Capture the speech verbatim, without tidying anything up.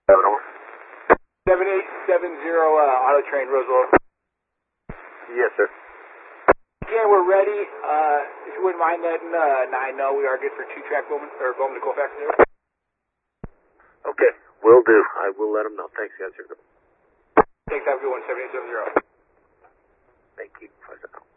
seven eight seven zero uh, Auto Train, Roswell. Yes, sir. Again, we're ready. Uh, if you wouldn't mind letting uh, nine know, we are good for two-track Bowman, or Bowman to Colfax. Okay, will do. I will let them know. Thanks, guys. Thanks, have a good one, seven eight seven zero. Thank you. Bye for now.